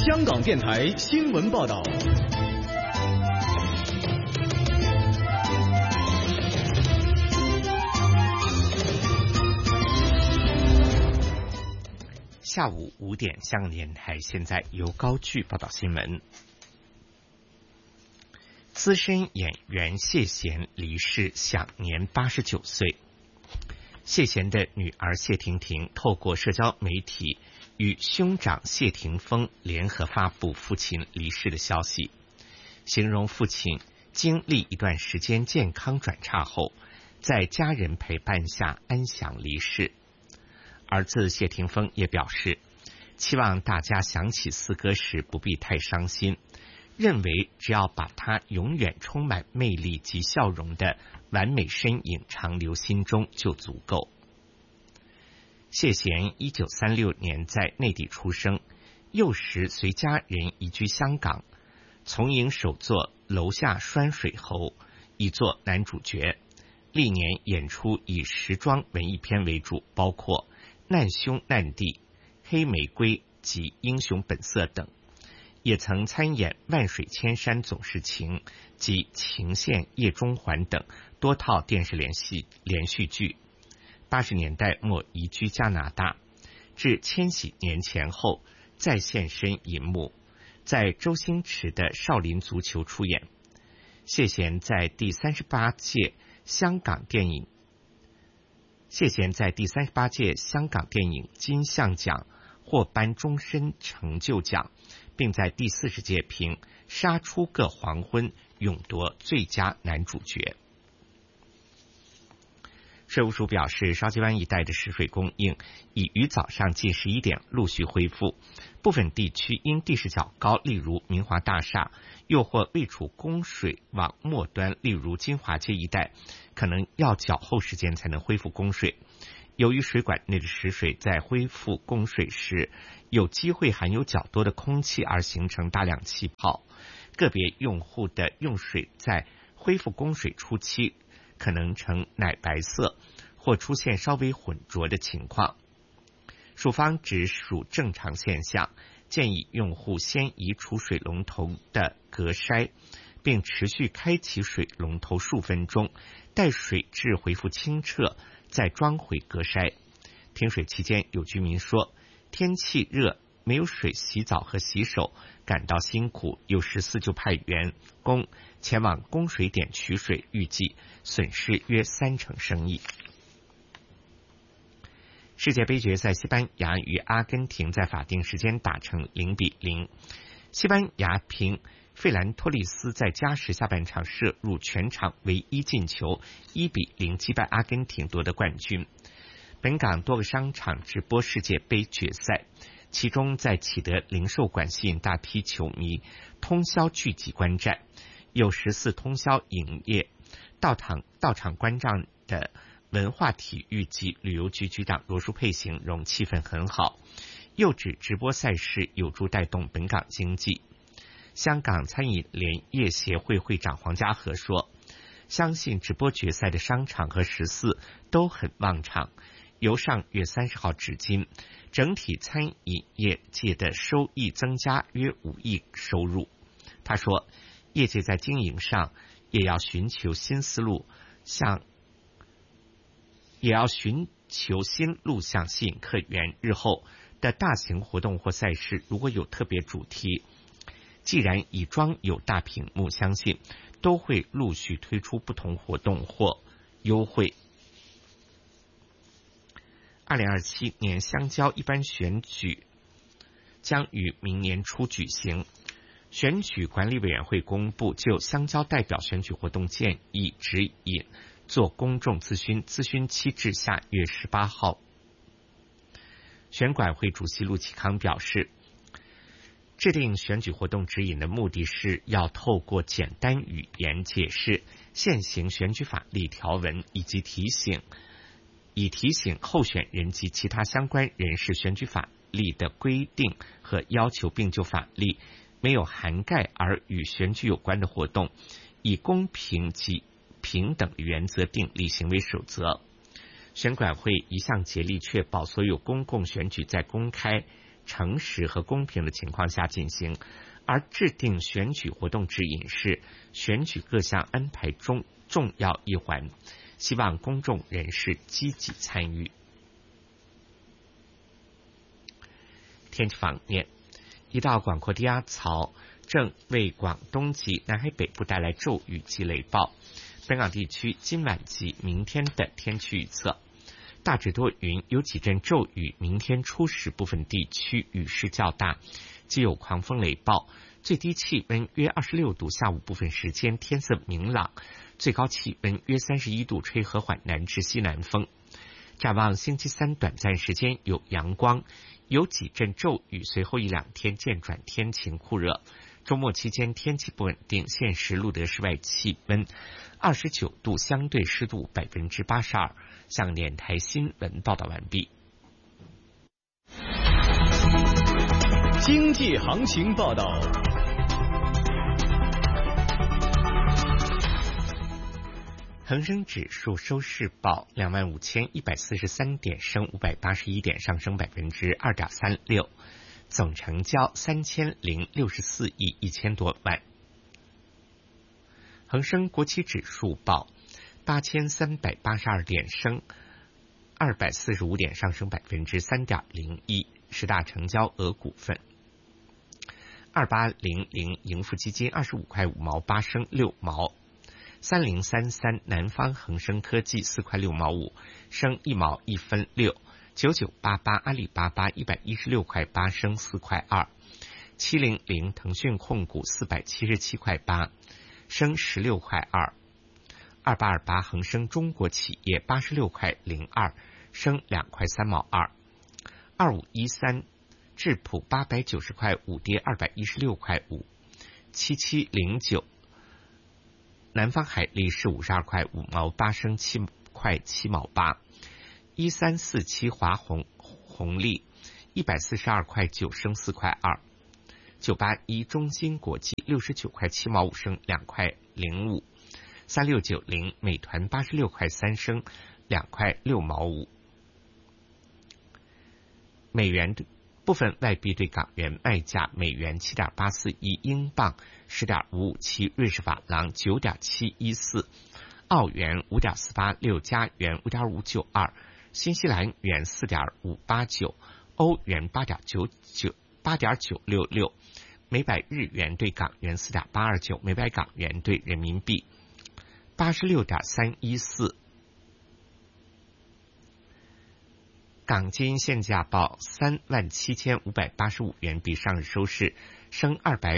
香港电台新闻报道。 下午5点，香港电台现在由高炬报道新闻。资深演员谢贤离世，享年89岁。谢贤的女儿谢婷婷透过社交媒体与兄长谢霆锋联合发布父亲离世的消息，形容父亲经历一段时间健康转差后，在家人陪伴下安详离世。儿子谢霆锋也表示，期望大家想起四哥时不必太伤心，认为只要把他永远充满魅力及笑容的完美身影长留心中就足够。谢贤1936年在内地出生，幼时随家人移居香港，从影首作《楼下拴水猴》以作男主角，历年演出以时装文艺片为主，包括难兄难弟、黑玫瑰及英雄本色等，也曾参演万水千山总是情及情线夜中环等多套电视连续剧。80年代末移居加拿大，至千禧年前后再现身银幕，在周星驰的《少林足球》出演。谢贤在第38届香港电影金像奖获颁终身成就奖，并在第40届凭《杀出个黄昏》勇夺最佳男主角。税务署表示，筲箕湾一带的食水供应已于早上近11点陆续恢复，部分地区因地势较高，例如明华大厦，又或位处供水网末端，例如金华街一带，可能要较后时间才能恢复供水。由于水管内的食水在恢复供水时有机会含有较多的空气而形成大量气泡，个别用户的用水在恢复供水初期可能呈奶白色或出现稍微混浊的情况。署方指属正常现象，建议用户先移除水龙头的隔筛，并持续开启水龙头数分钟，待水质恢复清澈再装回隔筛。停水期间，有居民说天气热，没有水洗澡和洗手，感到辛苦，有时4就派员工前往供水点取水，预计损失约30%生意。世界杯决赛，西班牙与阿根廷在法定时间打成0-0，西班牙凭费兰托利斯在加时下半场射入全场唯一进球，1-0击败阿根廷夺得冠军。本港多个商场直播世界杯决赛，其中在启德零售馆吸引大批球迷通宵聚集观战，有14通宵营业。到场观战的文化体育及旅游局局长罗淑佩形容气氛很好，又指直播赛事有助带动本港经济。香港餐饮联业协会会长黄家和说，相信直播决赛的商场和14都很旺场，由上月30号至今，整体餐饮业界的收益增加约5亿收入。他说，业界在经营上也要寻求新路向吸引客源，日后的大型活动或赛事如果有特别主题，既然已装有大屏幕，相信都会陆续推出不同活动或优惠。2027年乡郊一般选举将于明年初举行。选举管理委员会公布就乡郊代表选举活动建议指引做公众咨询，咨询期至下月18号。选管会主席陆启康表示，制定选举活动指引的目的是要透过简单语言解释现行选举法律条文，以提醒候选人及其他相关人士选举法律的规定和要求，并就法律没有涵盖而与选举有关的活动，以公平及平等原则订立行为守则。选管会一向竭力确保所有公共选举在公开、 诚实和公平的情况下进行，而制定选举活动指引是选举各项安排中重要一环，希望公众人士积极参与。天气方面，一道广阔低压槽正为广东及南海北部带来骤雨及雷暴。本港地区今晚及明天的天气预测：大致多云，有几阵骤雨，明天初时部分地区雨势较大，既有狂风雷暴，最低气温约26度，下午部分时间天色明朗，最高气温约31度，吹和缓南至西南风。展望星期三短暂时间有阳光，有几阵骤雨，随后一两天渐转天晴酷热。周末期间天气不稳定，现时录得室外气温29度，相对湿度82%。向电台新闻报道完毕。 经济行情报道。 恒生指数收市报25,143点，升581点，上升2.36%，总成交3064亿1000多万。恒生国企指数报8382点，升245点，上升3.01%。十大成交额股份：2800盈富基金25块5毛8，升6毛；3033南方恒生科技4块6毛5，升1毛1分6；9988阿里巴巴116块8，升4块2；700腾讯控股477块8，升16块2；2828恒生中国企业86块02，升2块3毛2；2513智普890块5，跌216块5；7709南方海力士52块5毛8，升7块7毛8；1347华红利142块9，升4块2；981中芯国际69块7毛5，升2块05；3690美团86块3，升2块6毛5。美元部分外币对港元卖价：美元7.841，英镑10.557，瑞士法郎9.714，澳元5.486，加元5.592，新西兰元4.589，欧元8.966，每百日元对港元4.829，每百港元对人民币86.314。港金现价报37585元，比上日收市升200